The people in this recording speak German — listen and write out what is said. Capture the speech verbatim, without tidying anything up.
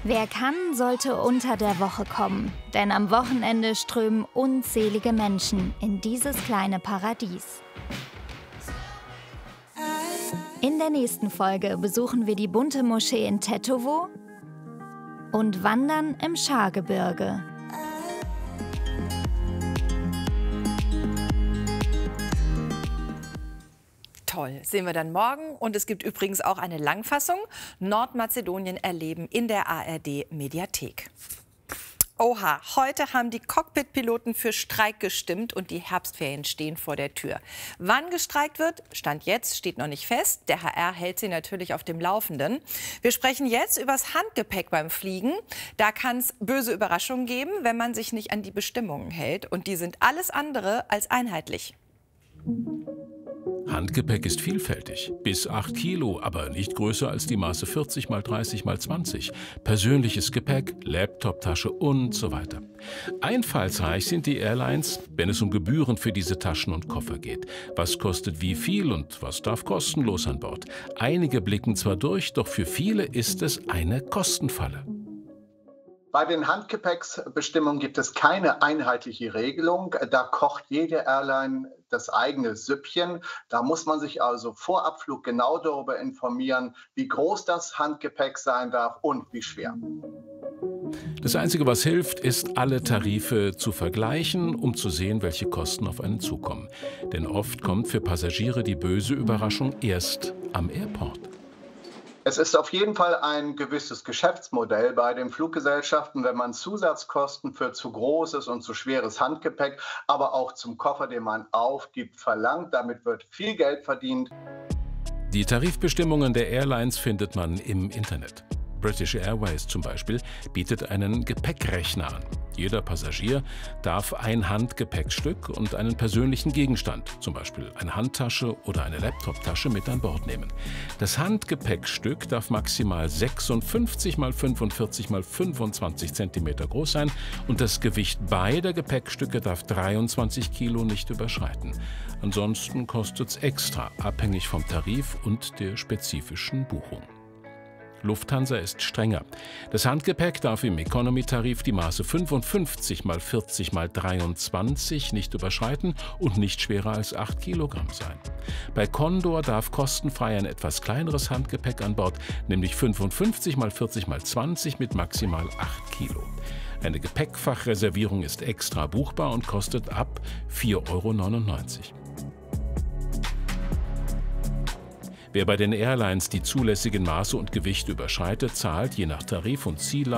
Wer kann, sollte unter der Woche kommen, denn am Wochenende strömen unzählige Menschen in dieses kleine Paradies. In der nächsten Folge besuchen wir die bunte Moschee in Tetovo und wandern im Schargebirge. Toll, sehen wir dann morgen. Und es gibt übrigens auch eine Langfassung, Nordmazedonien erleben, in der A R D-Mediathek. Oha, heute haben die Cockpit-Piloten für Streik gestimmt und die Herbstferien stehen vor der Tür. Wann gestreikt wird, Stand jetzt, steht noch nicht fest. Der H R hält sie natürlich auf dem Laufenden. Wir sprechen jetzt über das Handgepäck beim Fliegen. Da kann es böse Überraschungen geben, wenn man sich nicht an die Bestimmungen hält. Und die sind alles andere als einheitlich. Handgepäck ist vielfältig, bis acht Kilo, aber nicht größer als die Maße vierzig mal dreißig mal zwanzig. Persönliches Gepäck, Laptoptasche und so weiter. Einfallsreich sind die Airlines, wenn es um Gebühren für diese Taschen und Koffer geht. Was kostet wie viel und was darf kostenlos an Bord? Einige blicken zwar durch, doch für viele ist es eine Kostenfalle. Bei den Handgepäcksbestimmungen gibt es keine einheitliche Regelung. Da kocht jede Airline das eigene Süppchen. Da muss man sich also vor Abflug genau darüber informieren, wie groß das Handgepäck sein darf und wie schwer. Das Einzige, was hilft, ist, alle Tarife zu vergleichen, um zu sehen, welche Kosten auf einen zukommen. Denn oft kommt für Passagiere die böse Überraschung erst am Airport. Es ist auf jeden Fall ein gewisses Geschäftsmodell bei den Fluggesellschaften, wenn man Zusatzkosten für zu großes und zu schweres Handgepäck, aber auch zum Koffer, den man aufgibt, verlangt. Damit wird viel Geld verdient. Die Tarifbestimmungen der Airlines findet man im Internet. British Airways zum Beispiel bietet einen Gepäckrechner an. Jeder Passagier darf ein Handgepäckstück und einen persönlichen Gegenstand, zum Beispiel eine Handtasche oder eine Laptoptasche, mit an Bord nehmen. Das Handgepäckstück darf maximal sechsundfünfzig mal fünfundvierzig mal fünfundzwanzig Zentimeter groß sein und das Gewicht beider Gepäckstücke darf dreiundzwanzig Kilo nicht überschreiten. Ansonsten kostet es extra, abhängig vom Tarif und der spezifischen Buchung. Lufthansa ist strenger. Das Handgepäck darf im Economy-Tarif die Maße fünfundfünfzig mal vierzig mal dreiundzwanzig nicht überschreiten und nicht schwerer als acht Kilogramm sein. Bei Condor darf kostenfrei ein etwas kleineres Handgepäck an Bord, nämlich fünfundfünfzig mal vierzig mal zwanzig mit maximal acht Kilo. Eine Gepäckfachreservierung ist extra buchbar und kostet ab vier Euro neunundneunzig. Wer bei den Airlines die zulässigen Maße und Gewichte überschreitet, zahlt je nach Tarif und Zielland